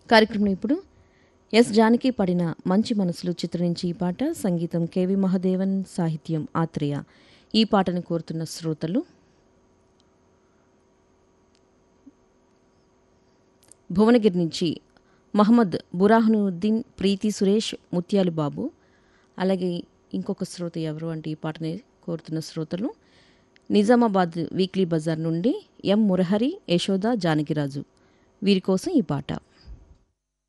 కార్యక్రమం ఇప్పుడు ఎస్ జానకి పాడిన మంచి మనసులు చిత్రం నుంచి ఈ పాట. సంగీతం కెవి మహదేవన్, సాహిత్యం ఆత్రేయ. ఈ పాటను కోరుతున్న శ్రోతలు భువనగిరి నుంచి మహమ్మద్ బురాహనుద్దీన్, ప్రీతి సురేష్, ముత్యాలు బాబు. అలాగే ఇంకొక శ్రోత ఎవరు అంటే ఈ పాటని కోరుతున్న శ్రోతలు నిజామాబాద్ వీక్లీ బజార్ నుండి ఎం మురహరి, యశోద, జానకిరాజు. వీరి కోసం ఈ పాట.